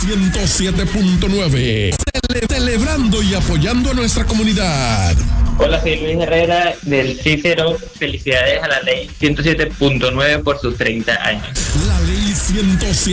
107.9. Celebrando y apoyando a nuestra comunidad. Hola, soy Luis Herrera del Cícero. Felicidades a la ley 107.9 por sus 30 años. La ley 107.